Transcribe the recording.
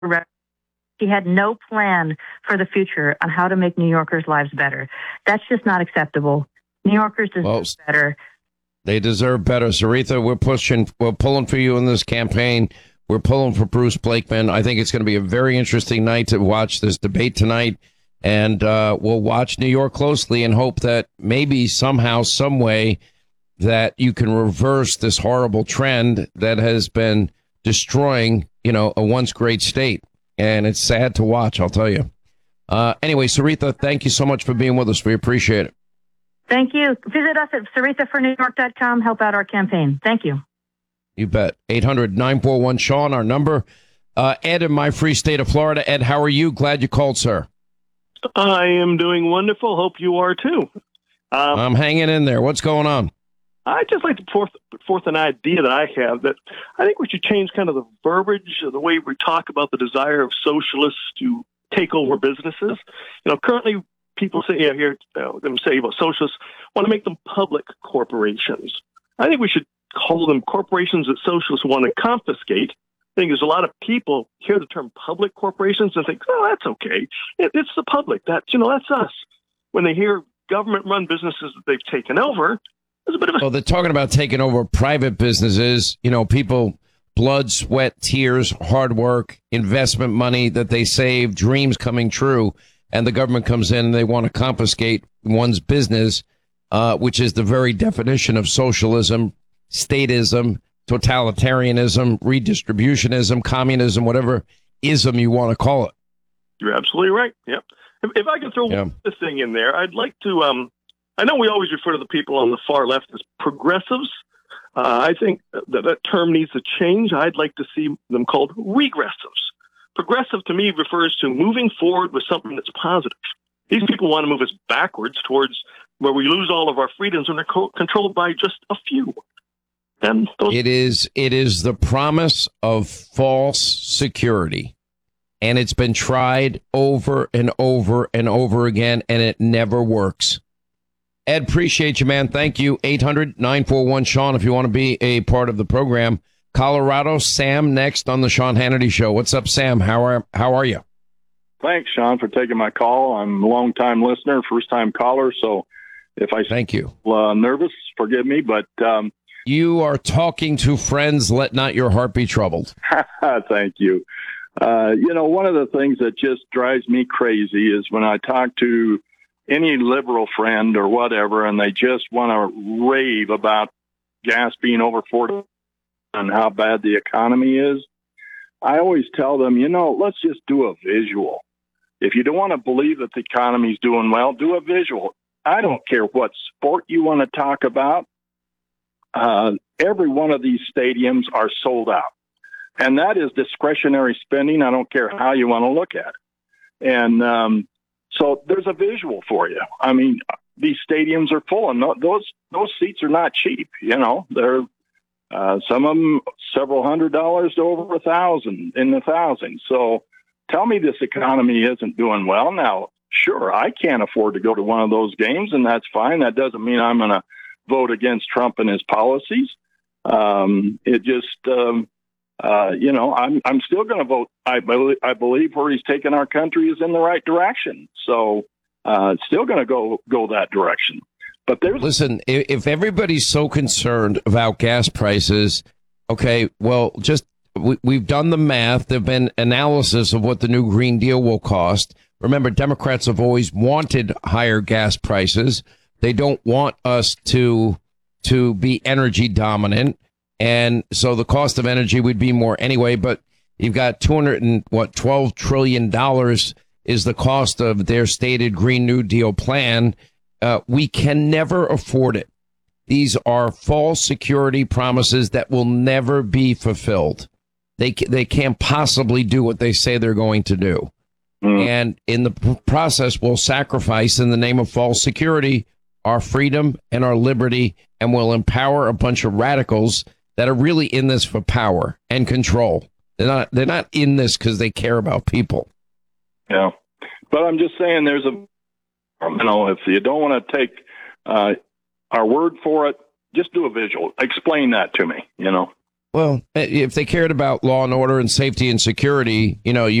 He had no plan for the future on how to make New Yorkers' lives better. That's just not acceptable. New Yorkers deserve better. They deserve better. Sarita, we're pulling for you in this campaign. We're pulling for Bruce Blakeman. I think it's going to be a very interesting night to watch this debate tonight. And we'll watch New York closely and hope that maybe somehow, some way, that you can reverse this horrible trend that has been destroying, a once great state. And it's sad to watch, I'll tell you. Anyway, Sarita, thank you so much for being with us. We appreciate it. Thank you. Visit us at SaritaForNewYork.com. Help out our campaign. Thank you. You bet. 800-941-SEAN, our number. Ed in my free state of Florida. Ed, how are you? Glad you called, sir. I am doing wonderful. Hope you are, too. I'm hanging in there. What's going on? I'd just like to put forth an idea that I have that I think we should change kind of the verbiage of the way we talk about the desire of socialists to take over businesses. Currently people say, them say about socialists want to make them public corporations. I think we should call them corporations that socialists want to confiscate. I think there's a lot of people hear the term public corporations and think, oh, that's okay. It's the public. That's us. When they hear government-run businesses that they've taken over, there's a bit of a... Well, they're talking about taking over private businesses, people, blood, sweat, tears, hard work, investment money that they save, dreams coming true, and the government comes in and they want to confiscate one's business, which is the very definition of socialism, statism, totalitarianism, redistributionism, communism, whatever ism you want to call it. You're absolutely right. Yep. If I could throw this thing in there, I'd like to... I know we always refer to the people on the far left as progressives. I think that term needs to change. I'd like to see them called regressives. Progressive to me refers to moving forward with something that's positive. These people want to move us backwards towards where we lose all of our freedoms and are controlled by just a few. And it is the promise of false security. And it's been tried over and over and over again, and it never works. Ed, appreciate you, man. Thank you. 800-941-SEAN if you want to be a part of the program. Colorado, Sam next on the Sean Hannity Show. What's up, Sam? How are you? Thanks, Sean, for taking my call. I'm a long-time listener, first-time caller, so if I thank you. Nervous, forgive me, but... you are talking to friends. Let not your heart be troubled. Thank you. One of the things that just drives me crazy is when I talk to any liberal friend or whatever, and they just want to rave about gas being over $40 and how bad the economy is. I always tell them, let's just do a visual. If you don't want to believe that the economy's doing well, do a visual. I don't care what sport you want to talk about. Every one of these stadiums are sold out. And that is discretionary spending. I don't care how you want to look at it. And so there's a visual for you. I mean, these stadiums are full, and those seats are not cheap. They're some of them several $100s to over $1,000 in the thousands. So tell me this economy isn't doing well. Now, sure, I can't afford to go to one of those games, and that's fine. That doesn't mean I'm going to vote against Trump and his policies. I'm still going to vote. I believe where he's taken our country is in the right direction. So it's still going to go that direction. But listen, if everybody's so concerned about gas prices, okay, well, we've done the math. There've been analysis of what the new Green Deal will cost. Remember, Democrats have always wanted higher gas prices. They don't want us to be energy dominant. And so the cost of energy would be more anyway, but you've got $12 trillion is the cost of their stated Green New Deal plan. We can never afford it. These are false security promises that will never be fulfilled. They can't possibly do what they say they're going to do. And in the process, we'll sacrifice in the name of false security our freedom and our liberty, and will empower a bunch of radicals that are really in this for power and control. They're not in this because they care about people. Yeah. But I'm just saying if you don't want to take our word for it, just do a visual. Explain that to me, Well, if they cared about law and order and safety and security, you know,